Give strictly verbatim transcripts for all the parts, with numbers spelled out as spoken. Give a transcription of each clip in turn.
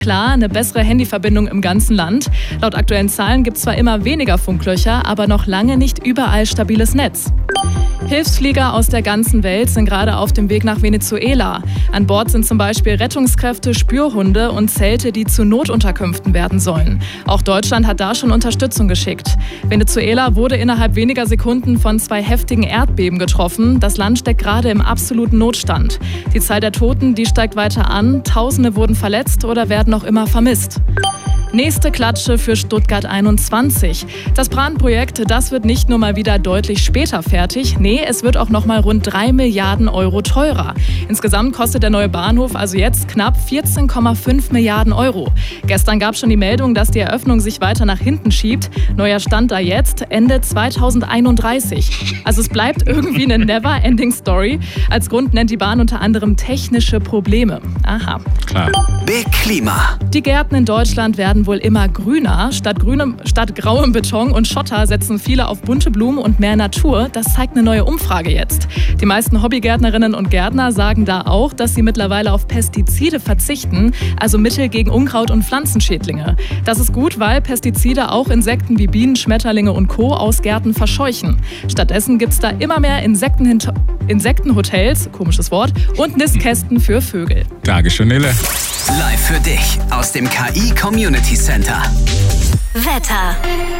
Klar, eine bessere Handyverbindung im ganzen Land. Laut aktuellen Zahlen gibt es zwar immer weniger Funklöcher, aber noch lange nicht überall stabiles Netz. Hilfsflieger aus der ganzen Welt sind gerade auf dem Weg nach Venezuela. An Bord sind zum Beispiel Rettungskräfte, Spürhunde und Zelte, die zu Notunterkünften werden sollen. Auch Deutschland hat da schon Unterstützung geschickt. Venezuela wurde innerhalb weniger Sekunden von zwei heftigen Erdbeben getroffen. Das Land steckt gerade im absoluten Notstand. Die Zahl der Toten, die steigt weiter an. Tausende wurden verletzt oder werden noch immer vermisst. Nächste Klatsche für Stuttgart einundzwanzig. Das Brandprojekt, das wird nicht nur mal wieder deutlich später fertig. Nee, es wird auch noch mal rund drei Milliarden Euro teurer. Insgesamt kostet der neue Bahnhof also jetzt knapp vierzehn Komma fünf Milliarden Euro. Gestern gab es schon die Meldung, dass die Eröffnung sich weiter nach hinten schiebt. Neuer Stand da jetzt, Ende zweitausendeinunddreißig. Also es bleibt irgendwie eine never-ending Story. Als Grund nennt die Bahn unter anderem technische Probleme. Aha. Klar. Big Klima. Die Gärten in Deutschland werden wohl immer grüner. Statt grünem, statt grauem Beton und Schotter setzen viele auf bunte Blumen und mehr Natur. Das zeigt eine neue Umfrage jetzt. Die meisten Hobbygärtnerinnen und Gärtner sagen da auch, dass sie mittlerweile auf Pestizide verzichten, also Mittel gegen Unkraut und Pflanzenschädlinge. Das ist gut, weil Pestizide auch Insekten wie Bienen, Schmetterlinge und Co. aus Gärten verscheuchen. Stattdessen gibt es da immer mehr Insektenhint- Insektenhotels, komisches Wort, und Nistkästen für Vögel. Dankeschön, Nele. Live für dich aus dem K I Community Center. Wetter.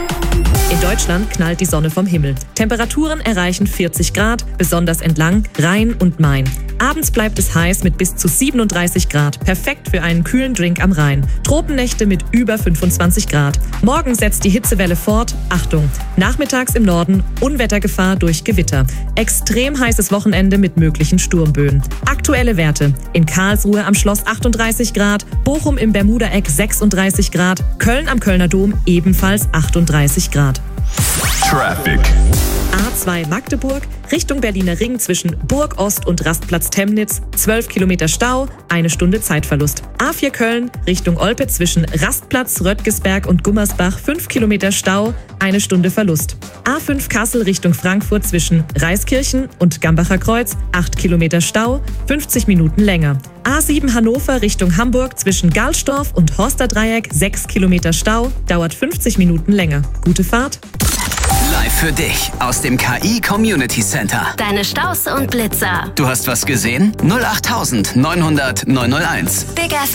In Deutschland knallt die Sonne vom Himmel. Temperaturen erreichen vierzig Grad, besonders entlang Rhein und Main. Abends bleibt es heiß mit bis zu siebenunddreißig Grad. Perfekt für einen kühlen Drink am Rhein. Tropennächte mit über fünfundzwanzig Grad. Morgen setzt die Hitzewelle fort. Achtung, nachmittags im Norden Unwettergefahr durch Gewitter. Extrem heißes Wochenende mit möglichen Sturmböen. Aktuelle Werte. In Karlsruhe am Schloss achtunddreißig Grad, Bochum im Bermudaeck sechsunddreißig Grad, Köln am Kölner Dom ebenfalls achtunddreißig Grad. Traffic. A zwei Magdeburg, Richtung Berliner Ring zwischen Burg Ost und Rastplatz Temnitz, zwölf Kilometer Stau, eine Stunde Zeitverlust. A vier Köln, Richtung Olpe zwischen Rastplatz, Röttgesberg und Gummersbach, fünf Kilometer Stau, eine Stunde Verlust. A fünf Kassel Richtung Frankfurt zwischen Reiskirchen und Gambacher Kreuz, acht Kilometer Stau, fünfzig Minuten länger. A sieben Hannover Richtung Hamburg zwischen Gallstorf und Horsterdreieck, sechs Kilometer Stau, dauert fünfzig Minuten länger. Gute Fahrt. Live für dich aus dem K I Community Center. Deine Staus und Blitzer. Du hast was gesehen? null acht neunhundert neunhunderteins. Big F